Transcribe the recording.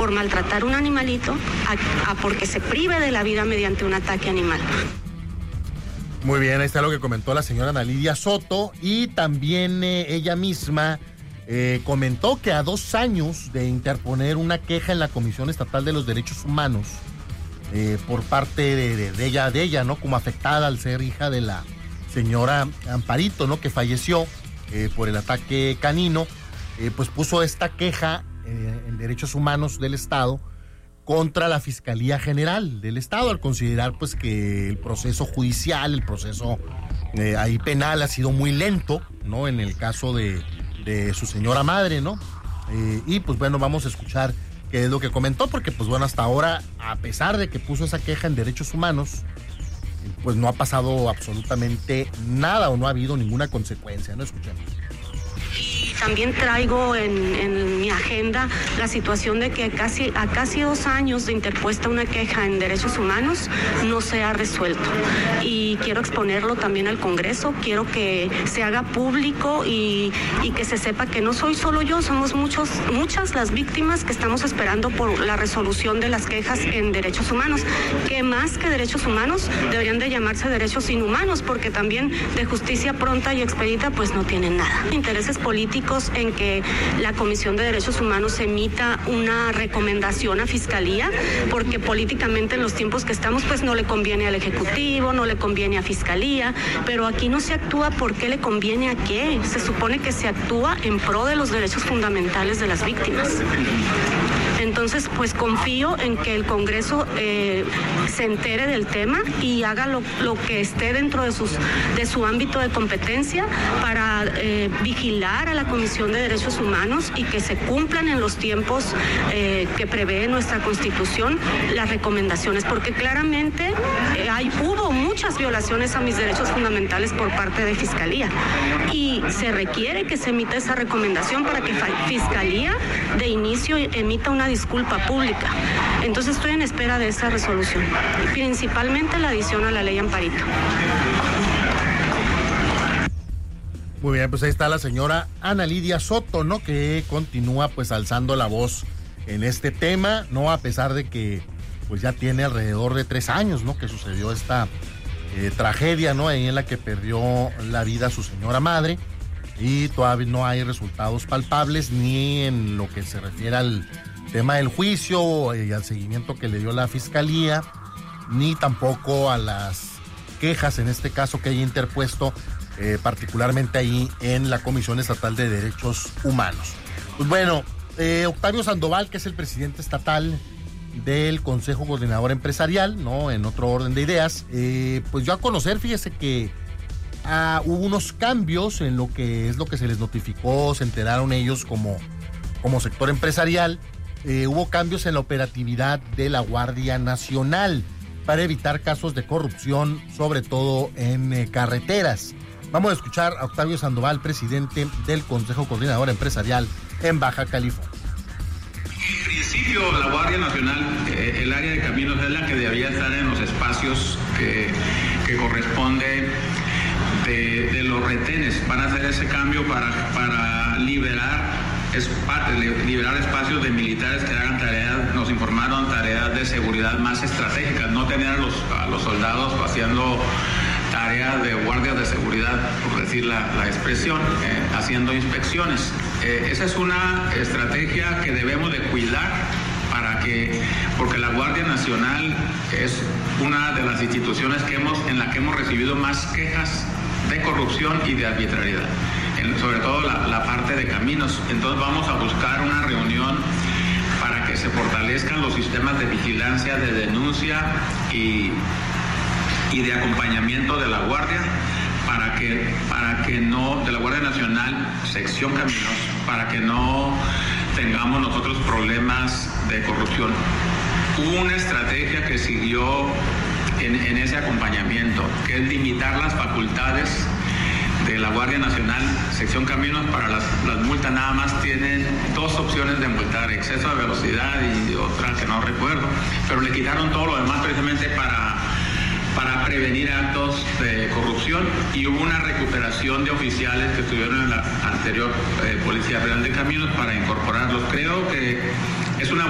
por maltratar un animalito a porque se prive de la vida mediante un ataque animal. Muy bien, ahí está lo que comentó la señora Ana Lidia Soto, y también ella misma comentó que a 2 años de interponer una queja en la Comisión Estatal de los Derechos Humanos por parte de ella, ¿no? Como afectada al ser hija de la señora Amparito, ¿no? Que falleció por el ataque canino, pues puso esta queja en Derechos Humanos del Estado contra la Fiscalía General del Estado, al considerar pues que el proceso judicial, el proceso ahí penal ha sido muy lento, ¿no? En el caso de su señora madre, ¿no? Y pues bueno, vamos a escuchar qué es lo que comentó, porque pues bueno, hasta ahora, a pesar de que puso esa queja en Derechos Humanos, pues no ha pasado absolutamente nada o no ha habido ninguna consecuencia, ¿no? Escuchemos. Y también traigo en mi agenda la situación de que a casi 2 años de interpuesta una queja en Derechos Humanos no se ha resuelto. Y quiero exponerlo también al Congreso, quiero que se haga público y que se sepa que no soy solo yo, somos muchas las víctimas que estamos esperando por la resolución de las quejas en Derechos Humanos, que más que derechos humanos deberían de llamarse derechos inhumanos, porque también de justicia pronta y expedita pues no tienen nada. Intereses políticos en que la Comisión de Derechos Humanos emita una recomendación a Fiscalía, porque políticamente en los tiempos que estamos pues no le conviene al Ejecutivo, no le conviene a Fiscalía, pero aquí no se actúa porque le conviene a qué. Se supone que se actúa en pro de los derechos fundamentales de las víctimas. Entonces, pues confío en que el Congreso se entere del tema y haga lo que esté dentro de su ámbito de competencia para vigilar a la Comisión de Derechos Humanos y que se cumplan en los tiempos que prevé nuestra Constitución las recomendaciones, porque claramente hubo muchas violaciones a mis derechos fundamentales por parte de Fiscalía y se requiere que se emita esa recomendación para que Fiscalía de inicio emita una disculpa pública. Entonces estoy en espera de esa resolución, principalmente la adición a la ley Amparito. Muy bien, pues ahí está la señora Ana Lidia Soto, ¿no? Que continúa pues alzando la voz en este tema, ¿no? A pesar de que pues ya tiene alrededor de 3 años, ¿no? Que sucedió esta tragedia, ¿no? Ahí en la que perdió la vida su señora madre, y todavía no hay resultados palpables ni en lo que se refiere al tema del juicio y al seguimiento que le dio la Fiscalía, ni tampoco a las quejas, en este caso, que haya interpuesto particularmente ahí en la Comisión Estatal de Derechos Humanos. Pues bueno, Octavio Sandoval, que es el presidente estatal del Consejo Coordinador Empresarial, ¿no? En otro orden de ideas, pues yo a conocer, fíjese que hubo unos cambios en lo que se les notificó, se enteraron ellos como sector empresarial. Hubo cambios en la operatividad de la Guardia Nacional para evitar casos de corrupción, sobre todo en carreteras. Vamos a escuchar a Octavio Sandoval, presidente del Consejo Coordinador Empresarial en Baja California. En principio, la Guardia Nacional, el área de caminos es la que debía estar en los espacios que corresponde de los retenes. Van a hacer ese cambio para liberar espacios de militares que hagan tareas, nos informaron, tareas de seguridad más estratégicas, no tener a los soldados haciendo tareas de guardias de seguridad, por decir la expresión, haciendo inspecciones. Esa es una estrategia que debemos de cuidar porque la Guardia Nacional es una de las instituciones en la que hemos recibido más quejas de corrupción y de arbitrariedad, sobre todo la parte de caminos. Entonces vamos a buscar una reunión para que se fortalezcan los sistemas de vigilancia, de denuncia y de acompañamiento de la Guardia, de la Guardia Nacional, sección caminos, para que no tengamos nosotros problemas de corrupción. Hubo una estrategia que siguió en ese acompañamiento, que es limitar las facultades de la Guardia Nacional, sección caminos. Para las multas nada más tienen 2 opciones de multar: exceso de velocidad y otra que no recuerdo, pero le quitaron todo lo demás precisamente para prevenir actos de corrupción, y hubo una recuperación de oficiales que estuvieron en la anterior Policía Federal de Caminos para incorporarlos. Creo que es una